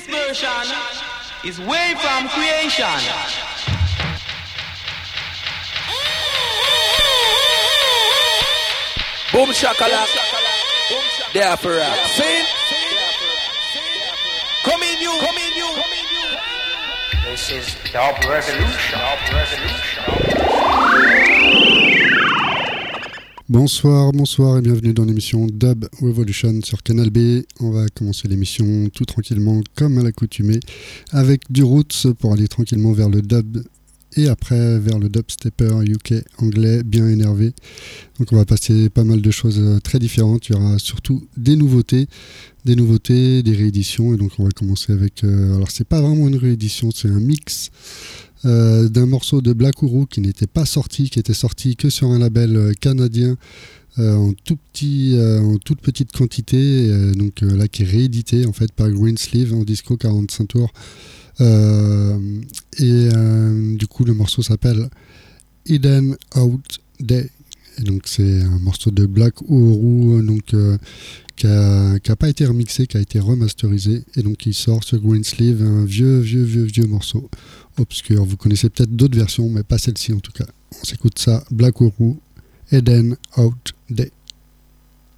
This version is way from creation. Boom shakalak, there for rap. Sing. Come in you. This is Dub Revolution. Bonsoir et bienvenue dans l'émission Dub Revolution sur Canal B. On va commencer l'émission tout tranquillement comme à l'accoutumée avec du roots pour aller tranquillement vers le dub et après vers le dubstepper UK anglais bien énervé. Donc on va passer pas mal de choses très différentes. Il y aura surtout des nouveautés, des rééditions et donc on va commencer avec... alors c'est pas vraiment une réédition, c'est un mix d'un morceau de Black Uhuru qui n'était pas sorti, qui était sorti que sur un label canadien en toute petite quantité, donc là qui est réédité en fait par Greensleeve en disco 45 tours. Du coup le morceau s'appelle Hidden Out Day et donc c'est un morceau de Black Uhuru donc qui a pas été remixé, qui a été remasterisé et donc il sort sur Greensleeve, un vieux morceau obscur. Vous connaissez peut-être d'autres versions mais pas celle-ci en tout cas. On s'écoute ça, Black Uhuru, Hidden Out Day.